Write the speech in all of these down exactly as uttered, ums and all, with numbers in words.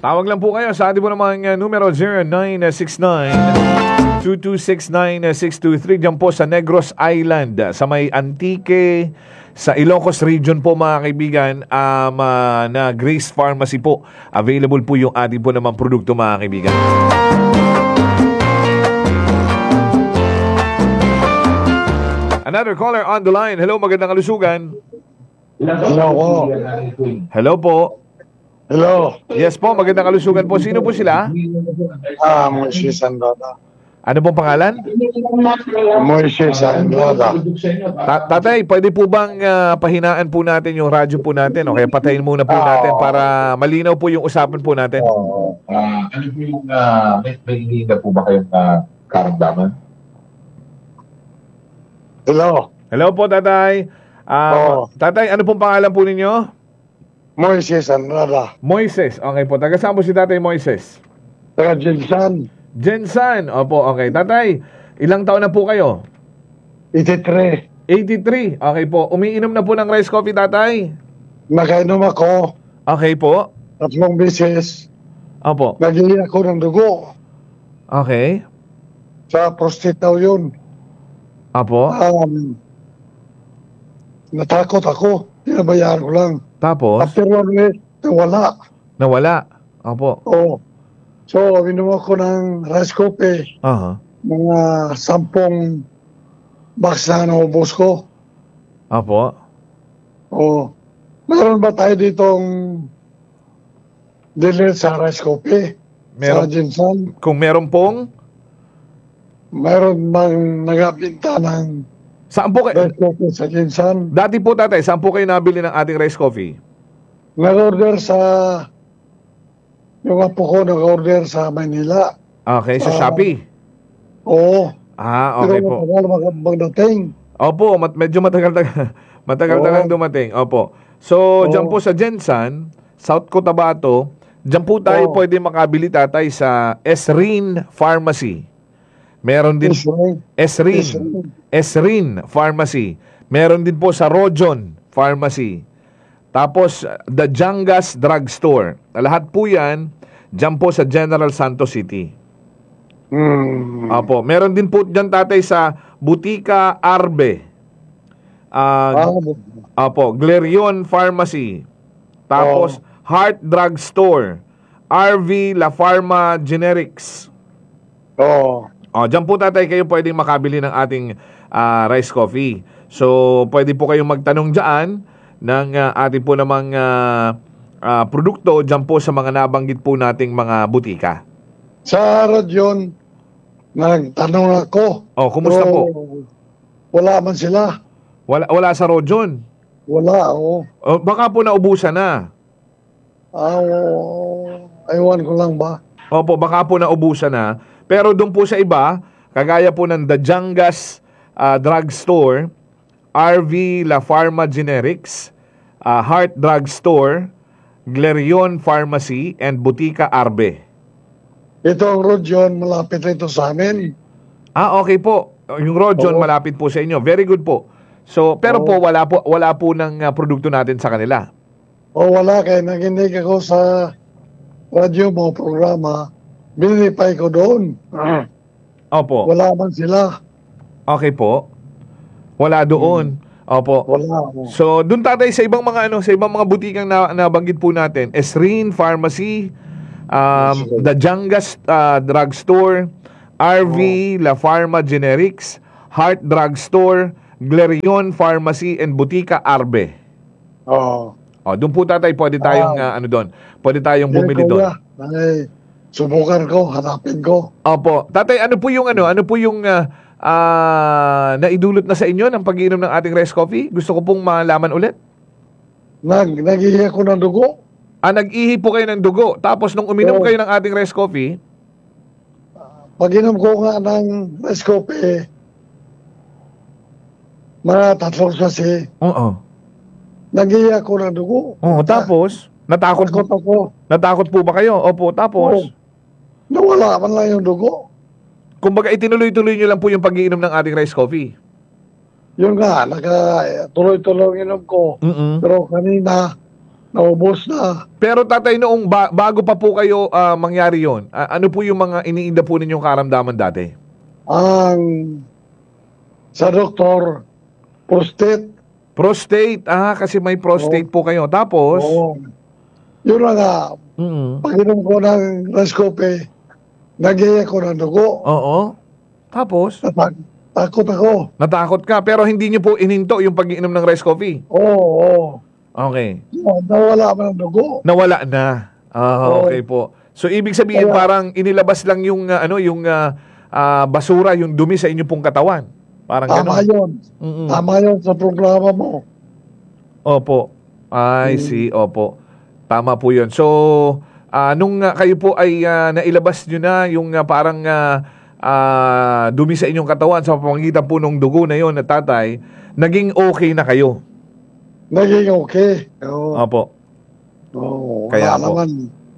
Tawag lang po kayo sa ating po namang uh, numero zero nine six nine, two two six nine, six two three. Diyan po sa Negros Island, sa may Antique, sa Ilocos Region po mga kaibigan, um, uh, na Grace Pharmacy po. Available po yung ating po namang produkto mga kaibigan. Another caller on the line. Hello, magandang kalusugan. Hello po. Hello po. Hello. Yes po, magandang kalusugan po. Sino po sila? Ah, Moises Andrada. Ano pong pangalan? Moises Andrada. Ta- tatay, pwede po bang uh, pahinaan po natin yung radyo po natin? O kaya patayin muna po natin para malinaw po yung usapan po natin. Oo. Uh, ano po yung uh, may, may hihina po ba kayong uh, karamdaman? Hello. Hello po, tatay. Um, Oo. Tatay, ano pong pangalan po ninyo? Moises Andrada. Moises. Okay po. Taga saan po si tatay Moises? Taga Jinsan. Jensan. Opo, okay. Tatay, ilang taon na po kayo? eighty-three. eighty-three. Okay po. Umiinom na po ng rice coffee, tatay? Nakainom ako. Okay po. Tatlong beses. Opo. Nagili ako ng dugo. Okay. Sa prostate daw yun. Opo. Um, natakot ako. Pinabayaan ko lang. Tapos, After one week, nawala. nawala. Opo. Oo. So, minom ako ng rice coffee. Aha. Mga sampung box na naubos ko. Opo. Oo. Meron ba tayo ditong dealer sa rice coffee? Meron. Sa Jinsan? Kung meron pong, Meron bang nagabinta ng saan po kayo? rice coffee sa Jinsan? Dati po tatay, saan po kayo nabili ng ating rice coffee? Nag-order sa... Yung apo ko nag-order sa Manila. Okay, sa Ah. Shopee. Oo. Ah, okay Pero po. matagal mag- magdating. Opo, mat- medyo matagal-tagal matagal-tagal Oo. dumating. Opo. So, Oo. dyan po sa Jensan, South Cotabato, dyan po tayo Oo. pwede makabili tatay sa Esrin Pharmacy. Meron din Esrin. Esrin. Esrin. Esrin Pharmacy. Meron din po sa Rojon Pharmacy. Tapos, The Jangas Drugstore. Lahat po yan, dyan po sa General Santos City. Hmm. Opo. Meron din po dyan tatay sa Butika Arbe. Ah, Ah, Opo, Glerion Pharmacy. Tapos, Heart Drugstore. R V La Pharma Generics. Oo. O, dyan po tatay kayo pwedeng makabili ng ating ah, rice coffee. So, pwede po kayong magtanong dyan ng ah, ating po namang ah, ah, produkto dyan po sa mga nabanggit po nating mga butika. Sa radyon, nagtanong ako. O, kumusta Pero po? Wala man sila. Wala, wala sa Rojon. Wala, oo. O, baka po naubusan na. Ah, oo. Aywan ko lang ba? Opo, baka po naubusan na. Pero doon po sa iba, kagaya po ng The Jangas uh, Drugstore, R V La Pharma Generics, uh, Heart Drugstore, Glerion Pharmacy, and Butika Arbe. Ito ang radyon, malapit rito sa amin. Ah, okay po. Yung Rojon, Oo. malapit po sa inyo. Very good po. So, pero Oo. po, wala po, wala po ng uh, produkto natin sa kanila. O wala, kaya naginig ako sa radyo mo, programa. Binilipay ko doon. Opo. Wala man sila. Okay po. Wala doon. Opo. Wala. So, doon tatay sa ibang mga ano, sa ibang mga butikang na, nabanggit po natin, Esrin Pharmacy, um, The Jangas uh, Drugstore, R V La Pharma Generics, Heart Drugstore, Glerion Pharmacy, and Butika Arbe. Oo. O, doon po tatay, pwede tayong uh, Ah. ano doon. Pwede tayong bumili doon. Ay, subukan ko, hanapin ko. Opo. Tatay, ano po yung ano, ano po yung uh, uh, naidulot na sa inyo ng pag-iinom ng ating rice coffee? Gusto ko pong malaman ulit. Nag, nag-ihi ako ng dugo. Ah, nag-ihi po kayo ng dugo. Tapos nung uminom Oo. kayo ng ating rice coffee, Pag-inom ko nga ng rice coffee, mga tatlong sasi, oo. nag-ihi ako ng dugo. Oo, tapos natakot Takot po, ako. natakot po ba kayo? Opo, tapos Oo. Nawala man lang yung dugo. kumbaga itinuloy-tuloy niyo lang po yung pag-iinom ng ating rice coffee. Yun nga, naka, tuloy-tuloy ang inom ko. Mm. Pero kanina, naubos na. Pero tatay, noong ba- bago pa po kayo ah, mangyari yon, ah, ano po yung mga iniinda po ninyong karamdaman dati? Ang sa doktor, prostate. Prostate. Ah, kasi may prostate po kayo. Tapos? Oo. Yun na nga, Mm. pag inom ko ng Rescope, nag-iyak ko ng dugo. Oo. Tapos? Natak- takot ako. Natakot ka, pero hindi niyo po ininto yung pag-iinom ng rice coffee. Oo, oo. Okay. Nawala man ang dugo. Nawala na. Ah, Oo. okay po. So ibig sabihin Kaya- parang inilabas lang yung ah, ano, yung ah, ah, basura, yung dumi sa inyo pong katawan. Parang Tama gano'n. yun. Mm-mm. Tama yun sa programa mo. Opo. I Mm. see. Opo. Tama po 'yun. So, ah, nung ah, kayo po ay ah, nailabas nyo na yung ah, parang ah, ah, dumi sa inyong katawan sa pamamagitan po ng dugo na 'yon na tatay, naging okay na kayo. Naging okay. Oo. Opo. Oo. Kaya Wala po. naman.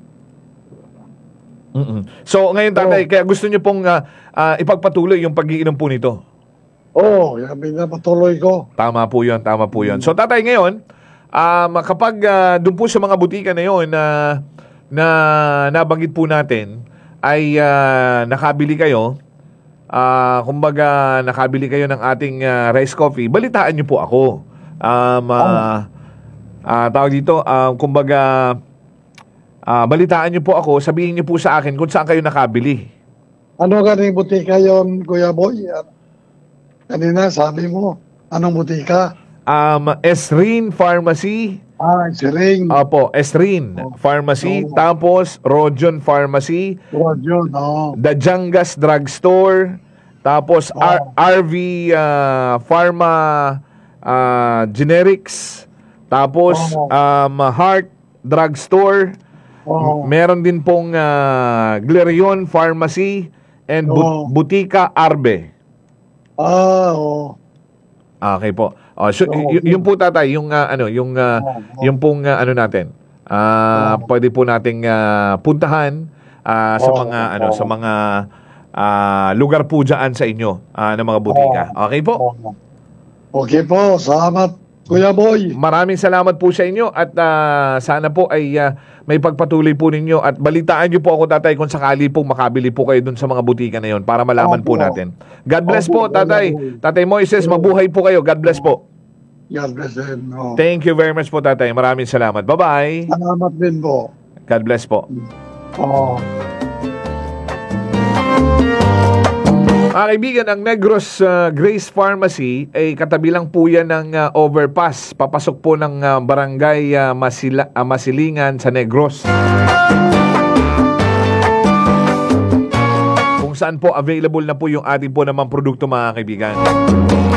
Mm-mm. So, ngayon tatay, Oo. kaya gusto nyo pong ah, ah, ipagpatuloy yung pag-iinom po nito. Oo, yan pinapatuloy ko. Tama po 'yon, tama po 'yon. So, tatay, ngayon, um, kapag uh, doon po sa mga butika na 'yon na na nabanggit po natin ay ah, nakabili kayo, ah, kumbaga nakabili kayo ng ating ah, rice coffee, balitaan niyo po ako. Um, ah, ah, tawag dito, um, kumbaga ah, balitaan niyo po ako, sabihin niyo po sa akin kung saan kayo nakabili. Ano ganing butika yon, Kuya Boy? Yan. Kanina sabi mo, anong butika? Um, Esrin Pharmacy. Ah, si Ring. Opo, Esrin Pharmacy, Oo. tapos Rojon Pharmacy, Tuwad yun, oo. The Jangas Drugstore, tapos Oo. R- RV ah, Pharma ah, Generics, tapos Oo. um, Heart Drugstore, Oo. meron din pong ah, Glerion Pharmacy, and Bu- Oo. Butika Arbe. Ah, oo. Okay po. Oh, so, Oo. y- yung po tatay, yung ah, ano, yung ah, Oo. yung pong ah, ano natin. Ah, Oo. pwede po nating ah, puntahan ah, sa Oo. mga ano, Oo. sa mga ah, lugar po diyan sa inyo ah, ng mga butika. Okay po? Oo. Okay po, salamat, Kuya Boy. Maraming salamat po sa inyo at ah, sana po ay ah, may pagpatuloy po ninyo at balitaan niyo po ako tatay kung sakali po makabili po kayo dun sa mga butika na yon para malaman po Opo. natin. God bless po Opo, tatay. Kuya Boy. Tatay Moises, mabuhay po kayo. God bless po. God bless din. Oh. Thank you very much po tatay. Maraming salamat. Bye-bye. Salamat din po. God bless po. Oo. Mga kaibigan, ang Negros uh, Grace Pharmacy ay katabi lang po yan ng uh, overpass. Papasok po ng uh, barangay uh, Masila, uh, Masilingan sa Negros. Kung saan po available na po yung ating po namang produkto mga kaibigan.